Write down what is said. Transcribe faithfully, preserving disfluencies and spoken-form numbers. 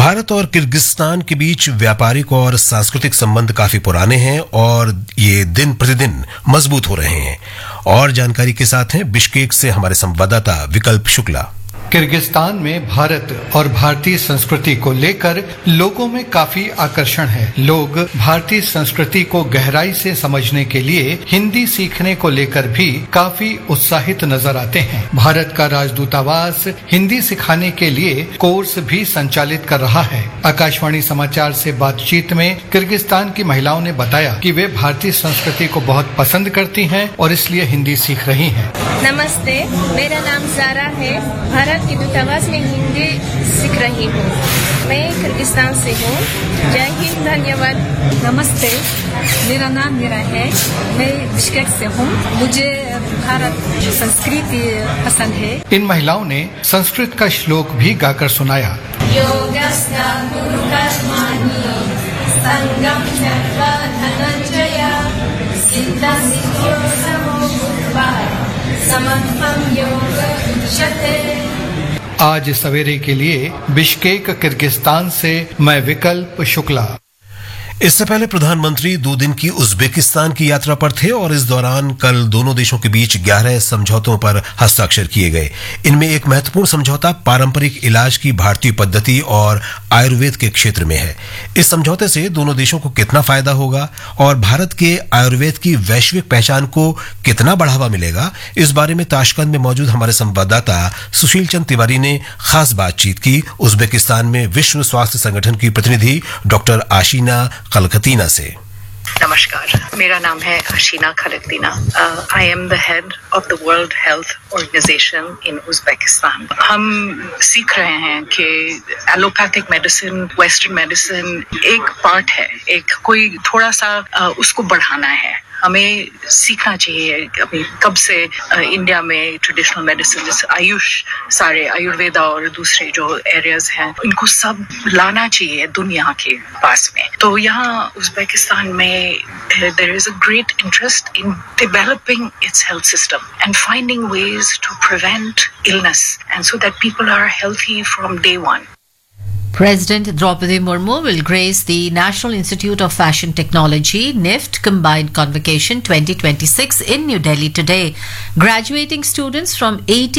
भारत और किर्गिस्तान के बीच व्यापारिक और सांस्कृतिक संबंध काफी पुराने हैं और ये दिन प्रतिदिन मजबूत हो रहे हैं। और जानकारी के साथ हैं बिश्केक से हमारे संवाददाता विकल्प शुक्ला। किर्गिस्तान में भारत और भारतीय संस्कृति को लेकर लोगों में काफी आकर्षण है। लोग भारतीय संस्कृति को गहराई से समझने के लिए हिंदी सीखने को लेकर भी काफी उत्साहित नजर आते हैं। भारत का राजदूतावास हिंदी सिखाने के लिए कोर्स भी संचालित कर रहा है। आकाशवाणी समाचार से बातचीत में किर्गिस्तान की महिलाओं ने बताया कि वे भारतीय संस्कृति को बहुत पसंद करती हैं और इसलिए हिंदी सीख रही हैं। नमस्ते, मेरा नाम जारा है। भारत की दूतावास में हिंदी सीख रही हूँ। मैं किर्गिस्तान से हूँ। जय हिंद, धन्यवाद। नमस्ते, मेरा नाम मीरा है। मैं बिश्केक से हूँ। मुझे भारत संस्कृति पसंद है। इन महिलाओं ने संस्कृत का श्लोक भी गाकर सुनाया। योगस्था गुरु कर्माणि संगम त्यक्त्वा धनंजय सिद्धा सिद्धो समो भूत्वा समत्वं योग उच्यते। आज सवेरे के लिए बिश्केक किर्गिस्तान से मैं विकल्प शुक्ला। इससे पहले प्रधानमंत्री दो दिन की उज्बेकिस्तान की यात्रा पर थे और इस दौरान कल दोनों देशों के बीच ग्यारह समझौतों पर हस्ताक्षर किए गए। इनमें एक महत्वपूर्ण समझौता पारंपरिक इलाज की भारतीय पद्धति और आयुर्वेद के क्षेत्र में है। इस समझौते से दोनों देशों को कितना फायदा होगा और भारत के आयुर्वेद की वैश्विक पहचान को कितना बढ़ावा मिलेगा, इस बारे में ताशकंद में मौजूद हमारे संवाददाता सुशील चंद तिवारी ने खास बातचीत की उज्बेकिस्तान में विश्व स्वास्थ्य संगठन की प्रतिनिधि डॉक्टर आशीना खलखतीना से। नमस्कार, मेरा नाम है आशीना खलखतीना। I am the head of the world health organisation in Uzbekistan. हम सीख रहे हैं कि एलोपैथिक मेडिसिन, वेस्टर्न मेडिसिन एक पार्ट है, एक कोई थोड़ा सा uh, उसको बढ़ाना है। हमें सीखना चाहिए। अभी कब से इंडिया में ट्रेडिशनल मेडिसिन जैसे आयुष, सारे आयुर्वेदा और दूसरे जो एरियाज हैं, इनको सब लाना चाहिए दुनिया के पास में। तो यहाँ उज्बेकिस्तान में there is a great interest in developing it's health system and finding ways to prevent illness and so that people are healthy from day one. President Draupadi Murmu will grace the National Institute of Fashion Technology (N I F T) Combined Convocation twenty twenty-six in New Delhi today. Graduating students from eighty